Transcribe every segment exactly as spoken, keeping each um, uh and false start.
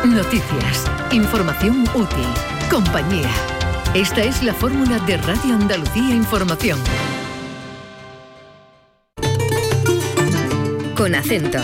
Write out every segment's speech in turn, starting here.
Noticias, información útil, compañía. Esta es la fórmula de Radio Andalucía Información. Con acento.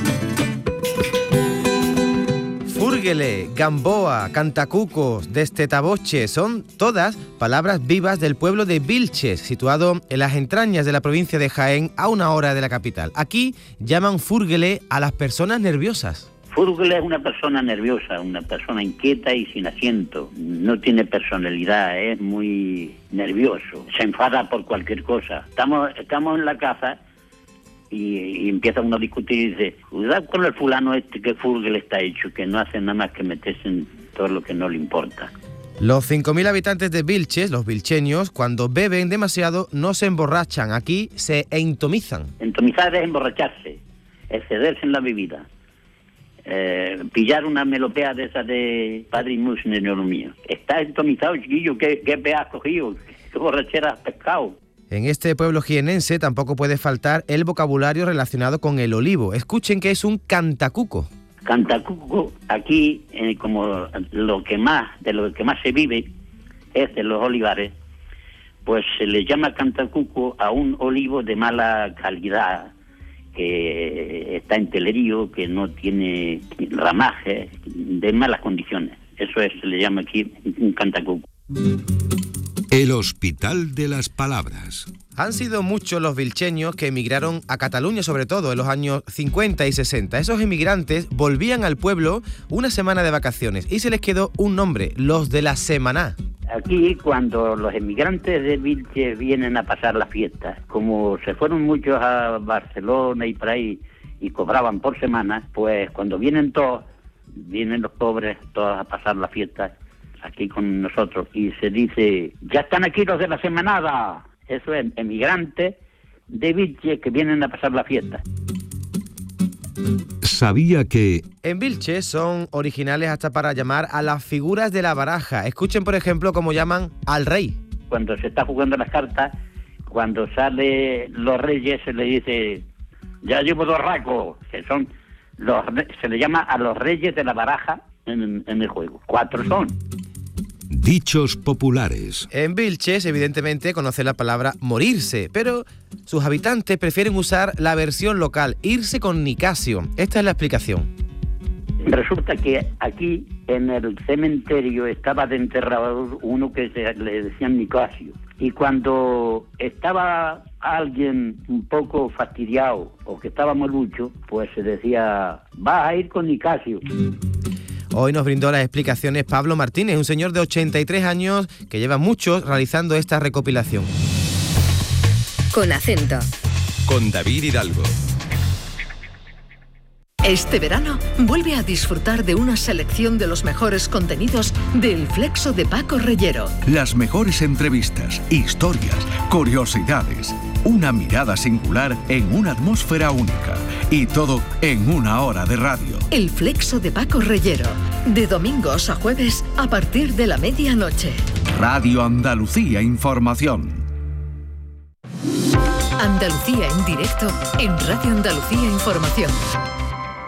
Fúrguele, Gamboa, Cantacucos, Destetaboche son todas palabras vivas del pueblo de Vilches, situado en las entrañas de la provincia de Jaén, a una hora de la capital. Aquí llaman fúrguele a las personas nerviosas. Fúrguele es una persona nerviosa, una persona inquieta y sin asiento. No tiene personalidad, es muy nervioso, se enfada por cualquier cosa. Estamos, estamos en la casa y, y empieza uno a discutir y dice, cuidado con el fulano este que fúrguele está hecho, que no hace nada más que meterse en todo lo que no le importa. Los cinco mil habitantes de Vilches, los vilcheños, cuando beben demasiado no se emborrachan, aquí se entomizan. Entomizar es emborracharse, excederse en la bebida. Eh, pillar una melopea de esas de Padre y Mus, niño mío. Está entomizado, chiquillo, ¿qué, qué pe has cogido? ¿Qué borrachera has pescado? En este pueblo jienense tampoco puede faltar el vocabulario relacionado con el olivo. Escuchen que es un cantacuco. Cantacuco, aquí, eh, como lo que más, de lo que más se vive es de los olivares, pues se le llama cantacuco a un olivo de mala calidad, que está en telerío, que no tiene ramaje, de malas condiciones. Eso es, se le llama aquí un cantacuco. El Hospital de las Palabras. Han sido muchos los vilcheños que emigraron a Cataluña, sobre todo en los años cincuenta y sesenta. Esos emigrantes volvían al pueblo una semana de vacaciones y se les quedó un nombre, los de la Semaná. Aquí, cuando los emigrantes de Vilches vienen a pasar la fiesta, como se fueron muchos a Barcelona y por ahí y cobraban por semana, pues cuando vienen todos, vienen los pobres todos a pasar la fiesta aquí con nosotros y se dice, ya están aquí los de la Semanada. Eso es, emigrantes de Vilches que vienen a pasar la fiesta. Sabía que... En Vilches son originales hasta para llamar a las figuras de la baraja. Escuchen, por ejemplo, cómo llaman al rey. Cuando se está jugando las cartas, cuando sale los reyes se le dice, ya llevo dos racos, que son los, se le llama a los reyes de la baraja en, en el juego. Cuatro son. Dichos populares. En Vilches, evidentemente, conoce la palabra morirse, pero sus habitantes prefieren usar la versión local, irse con Nicasio. Esta es la explicación. Resulta que aquí, en el cementerio, estaba de enterrado uno que se, le decían Nicasio. Y cuando estaba alguien un poco fastidiado o que estaba molucho, pues se decía, vas a ir con Nicasio. Hoy nos brindó las explicaciones Pablo Martínez, un señor de ochenta y tres años que lleva muchos realizando esta recopilación. Con acento. Con David Hidalgo. Este verano vuelve a disfrutar de una selección de los mejores contenidos del Flexo de Paco Reyero. Las mejores entrevistas, historias, curiosidades, una mirada singular en una atmósfera única y todo en una hora de radio. El Flexo de Paco Reyero, de domingos a jueves a partir de la medianoche. Radio Andalucía Información. Andalucía en directo en Radio Andalucía Información.